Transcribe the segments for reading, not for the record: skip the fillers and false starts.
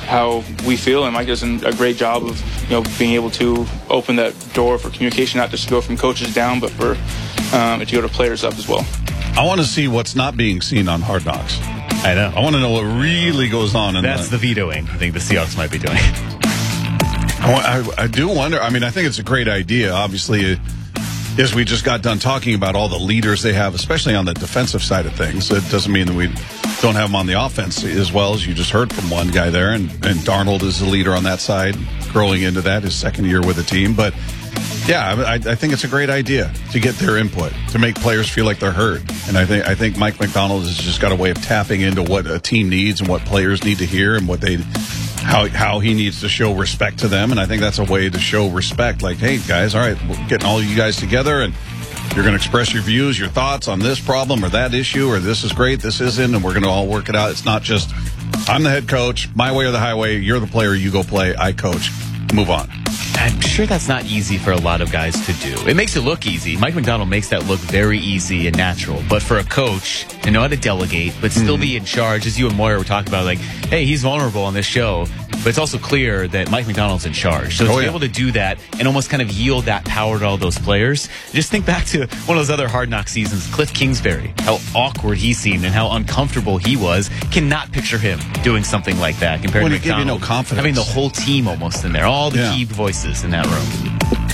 how we feel, and Mike does a great job of being able to open that door for communication, not just to go from coaches down, but for to go to players up as well. I want to see what's not being seen on Hard Knocks. I know. I want to know what really goes on. That's the vetoing I think the Seahawks might be doing. I do wonder. I mean, I think it's a great idea. Obviously, as we just got done talking about all the leaders they have, especially on the defensive side of things, it doesn't mean that we don't have them on the offense as well, as you just heard from one guy there. And Darnold is the leader on that side, growing into that, his second year with the team. But yeah, I think it's a great idea to get their input, to make players feel like they're heard. And I think Mike Macdonald has just got a way of tapping into what a team needs and what players need to hear and what how he needs to show respect to them. And I think that's a way to show respect. Like, hey, guys, all right, we're getting all you guys together, and you're going to express your views, your thoughts on this problem or that issue, or this is great, this isn't, and we're going to all work it out. It's not just, I'm the head coach, my way or the highway, you're the player, you go play, I coach, move on. I'm sure that's not easy for a lot of guys to do. It makes it look easy. Mike Macdonald makes that look very easy and natural. But for a coach to know how to delegate, but still be in charge, as you and Moyer were talking about, like, hey, he's vulnerable on this show, but it's also clear that Mike Macdonald's in charge. So to be able to do that and almost kind of yield that power to all those players, just think back to one of those other Hard Knock seasons, Cliff Kingsbury, how awkward he seemed and how uncomfortable he was. Cannot picture him doing something like that compared to Macdonald. Give you no confidence. Having the whole team almost in there, all the key voices in that room.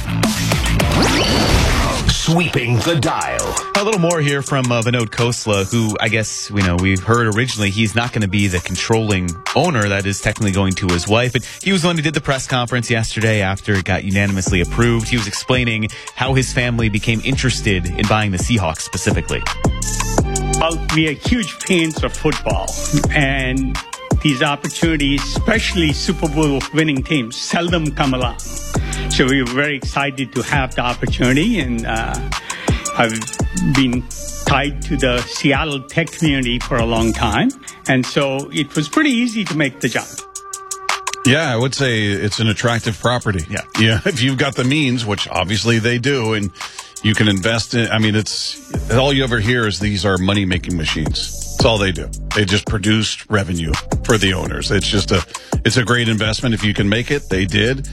Sweeping the dial. A little more here from Vinod Khosla, who I guess we've heard originally he's not going to be the controlling owner. That is technically going to his wife. But he was the one who did the press conference yesterday after it got unanimously approved. He was explaining how his family became interested in buying the Seahawks specifically. Well, we are huge fans of football, and these opportunities, especially Super Bowl winning teams, seldom come along. So we were very excited to have the opportunity, and I've been tied to the Seattle tech community for a long time, and so it was pretty easy to make the jump. Yeah, I would say it's an attractive property. Yeah, if you've got the means, which obviously they do, and you can invest in. I mean, it's all you ever hear is these are money-making machines. That's all they do. They just produce revenue for the owners. It's a great investment if you can make it. They did.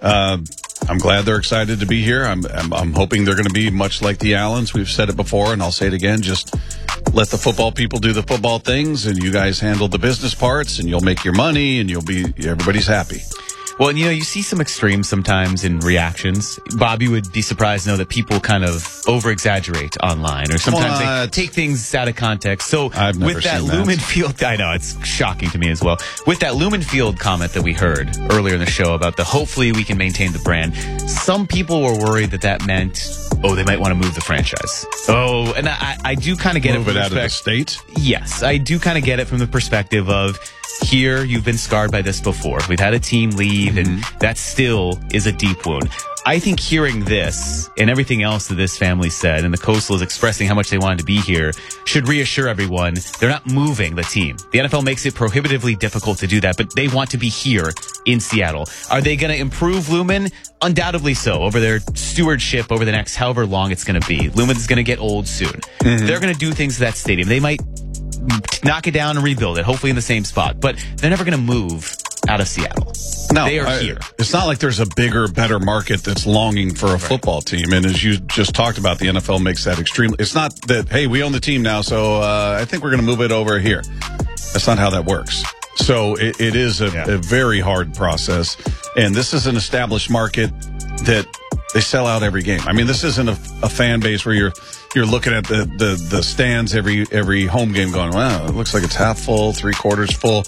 I'm glad they're excited to be here. I'm hoping they're going to be much like the Allens. We've said it before, and I'll say it again. Just let the football people do the football things, and you guys handle the business parts, and you'll make your money, and everybody's happy. Well, you see some extremes sometimes in reactions. Bob, you would be surprised to know that people kind of over-exaggerate online, or sometimes they take things out of context. So I've never with that seen Lumen Field, I know, it's shocking to me as well. With that Lumen Field comment that we heard earlier in the show about hopefully we can maintain the brand, some people were worried that meant, they might want to move the franchise. And I do kind of get move it. Move it out of the state? Yes, I do kind of get it from the perspective of, here, you've been scarred by this before. We've had a team leave, and that still is a deep wound. I think hearing this and everything else that this family said, and the Khoslas expressing how much they wanted to be here, should reassure everyone they're not moving the team. The NFL makes it prohibitively difficult to do that, but they want to be here in Seattle. Are they going to improve Lumen? Undoubtedly so, over their stewardship over the next however long it's going to be. Lumen's going to get old soon. They're going to do things to that stadium. They might knock it down and rebuild it, hopefully in the same spot. But they're never going to move out of Seattle. No, they are here. It's not like there's a bigger, better market that's longing for a football team. And as you just talked about, the NFL makes that extremely... It's not that, hey, we own the team now, so I think we're going to move it over here. That's not how that works. So it is a very hard process. And this is an established market that they sell out every game. I mean, this isn't a fan base where you're looking at the stands every home game going, wow, it looks like it's half full, 3/4 full.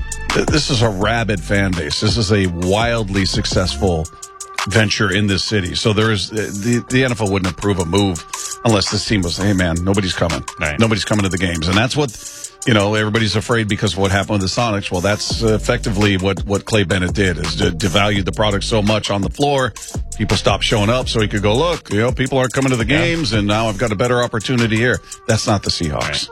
This is a rabid fan base. This is a wildly successful venture in this city. So the NFL wouldn't approve a move unless this team was, hey man, nobody's coming. Right. Nobody's coming to the games. And that's what, everybody's afraid because of what happened with the Sonics. Well, that's effectively what Clay Bennett did, is devalued the product so much on the floor. People stopped showing up so he could go, look, people aren't coming to the games, and now I've got a better opportunity here. That's not the Seahawks.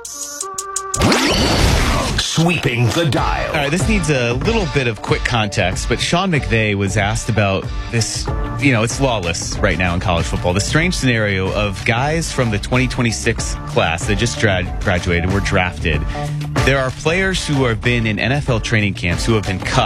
Right. Sweeping the dial. All right, this needs a little bit of quick context, but Sean McVay was asked about this. It's lawless right now in college football. The strange scenario of guys from the 2026 class that just graduated, were drafted. There are players who have been in NFL training camps who have been cut